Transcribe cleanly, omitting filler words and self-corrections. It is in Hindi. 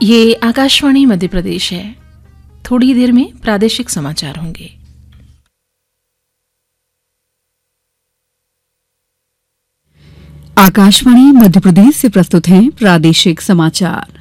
ये आकाशवाणी मध्य प्रदेश है। थोड़ी देर में प्रादेशिक समाचार होंगे। आकाशवाणी मध्य प्रदेश से प्रस्तुत हैं प्रादेशिक समाचार।